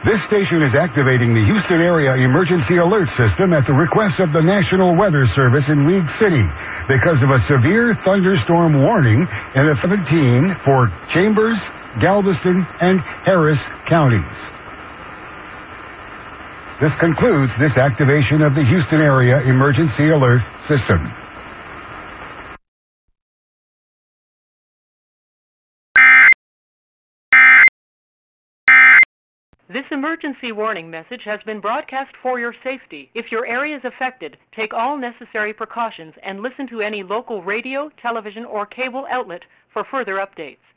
This station is activating the Houston Area Emergency Alert System at the request of the National Weather Service in Weed City because of a severe thunderstorm warning in the 17 for Chambers, Galveston, and Harris counties. This concludes this activation of the Houston Area Emergency Alert System. This emergency warning message has been broadcast for your safety. If your area is affected, take all necessary precautions and listen to any local radio, television, or cable outlet for further updates.